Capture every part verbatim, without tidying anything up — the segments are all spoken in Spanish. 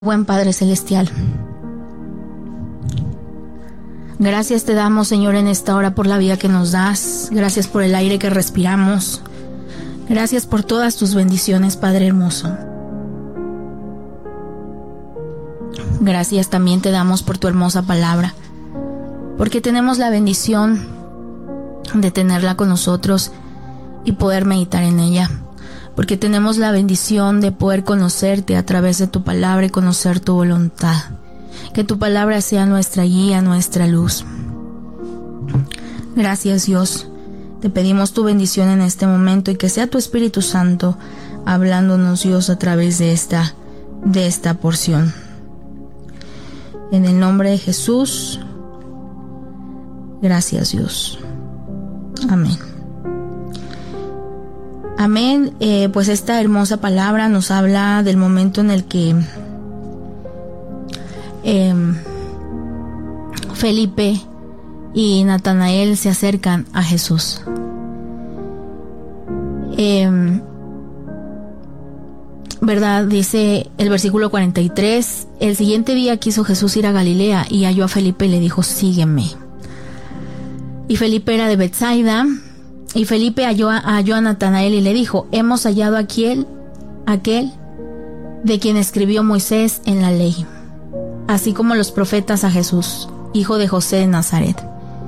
Buen Padre Celestial, gracias te damos, Señor, en esta hora por la vida que nos das. Gracias por el aire que respiramos. Gracias por todas tus bendiciones, Padre hermoso. Gracias también te damos por tu hermosa palabra, porque tenemos la bendición de tenerla con nosotros y poder meditar en ella. Porque tenemos la bendición de poder conocerte a través de tu palabra y conocer tu voluntad. Que tu palabra sea nuestra guía, nuestra luz. Gracias, Dios. Te pedimos tu bendición en este momento y que sea tu Espíritu Santo hablándonos, Dios, a través de esta, de esta porción. En el nombre de Jesús. Gracias, Dios. Amén. Amén. Eh, pues esta hermosa palabra nos habla del momento en el que eh, Felipe y Natanael se acercan a Jesús. Eh, ¿Verdad? Dice el versículo cuarenta y tres, el siguiente día quiso Jesús ir a Galilea y halló a Felipe y le dijo, sígueme. Y Felipe era de Betsaida. Y Felipe halló a, halló a Natanael y le dijo, hemos hallado aquí aquel, aquel de quien escribió Moisés en la ley, así como los profetas, a Jesús, hijo de José de Nazaret.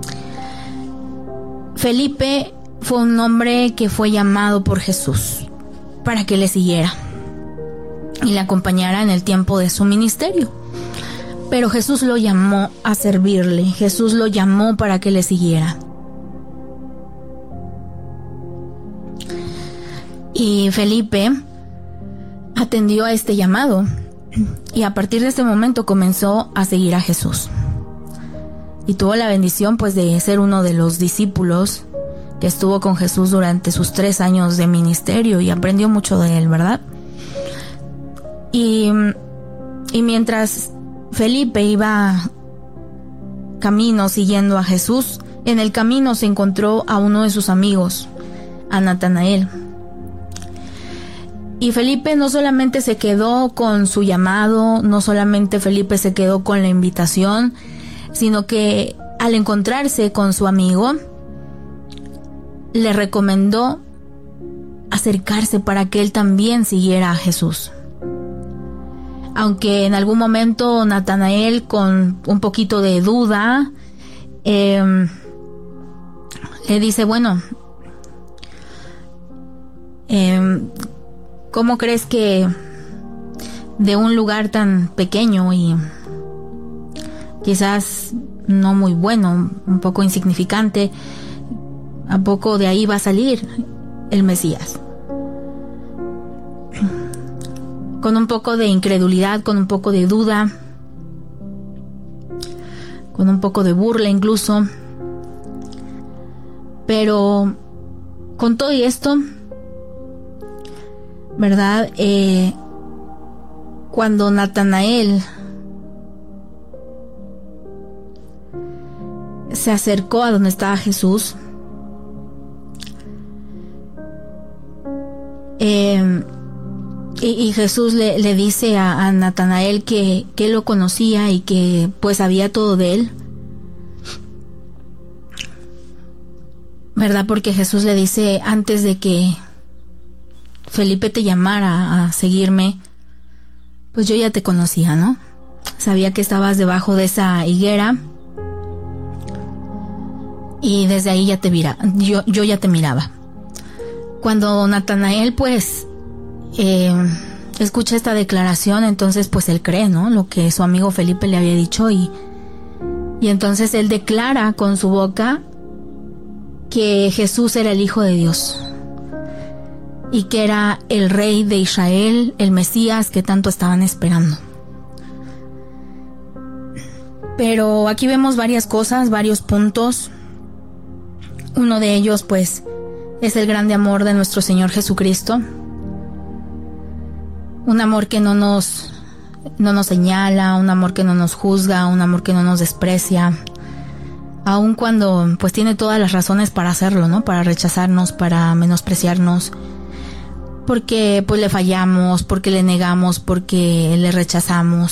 Felipe fue un hombre que fue llamado por Jesús para que le siguiera y le acompañara en el tiempo de su ministerio. Pero Jesús lo llamó a servirle, Jesús lo llamó para que le siguiera. Y Felipe atendió a este llamado y a partir de este momento comenzó a seguir a Jesús. Y tuvo la bendición pues de ser uno de los discípulos que estuvo con Jesús durante sus tres años de ministerio y aprendió mucho de él, ¿verdad? Y, y mientras Felipe iba camino siguiendo a Jesús, en el camino se encontró a uno de sus amigos, a Natanael. Y Felipe no solamente se quedó con su llamado, no solamente Felipe se quedó con la invitación, sino que al encontrarse con su amigo, le recomendó acercarse para que él también siguiera a Jesús. Aunque en algún momento Natanael, con un poquito de duda, eh, le dice, bueno, eh, ¿cómo crees que de un lugar tan pequeño y quizás no muy bueno, un poco insignificante, a poco de ahí va a salir el Mesías? Con un poco de incredulidad, con un poco de duda, con un poco de burla incluso. Pero con todo y esto, ¿verdad? Eh, cuando Natanael se acercó a donde estaba Jesús, eh, y, y Jesús le, le dice a, a Natanael que, que él lo conocía y que pues sabía todo de él, ¿verdad? Porque Jesús le dice, antes de que Felipe te llamara a seguirme, pues yo ya te conocía, ¿no? Sabía que estabas debajo de esa higuera y desde ahí ya te mira, yo, yo ya te miraba. Cuando Natanael pues eh, escucha esta declaración, entonces pues él cree, ¿no? Lo que su amigo Felipe le había dicho y, y entonces él declara con su boca que Jesús era el Hijo de Dios y que era el Rey de Israel, el Mesías que tanto estaban esperando. Pero aquí vemos varias cosas, varios puntos. Uno de ellos pues es el grande amor de nuestro Señor Jesucristo. Un amor que no nos, no nos señala, un amor que no nos juzga, un amor que no nos desprecia, aun cuando pues tiene todas las razones para hacerlo, ¿no? Para rechazarnos, para menospreciarnos. porque pues le fallamos, porque le negamos, porque le rechazamos.